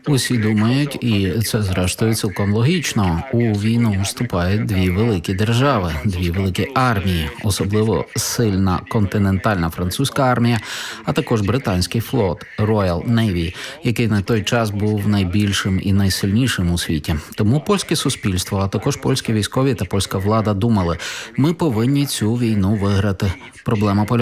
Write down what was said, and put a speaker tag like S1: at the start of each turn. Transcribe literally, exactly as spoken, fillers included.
S1: Усі думають, і це зрештою цілком логічно. У війну вступають дві великі держави, дві великі армії, особливо сильна континентальна французька армія, а також британський флот Royal Navy, який на той час був найбільшим і найсильнішим у світі. Тому польське суспільство, а також польські військові та польська влада думали: ми повинні цю війну виграти. Проблема полягає